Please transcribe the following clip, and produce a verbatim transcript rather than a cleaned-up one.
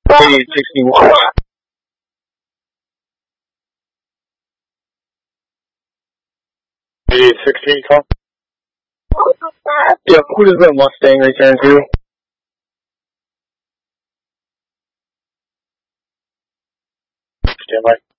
eighty-eight sixty-one. eighty-eight sixteen, call. Yeah, who does that Mustang return to? Stand by.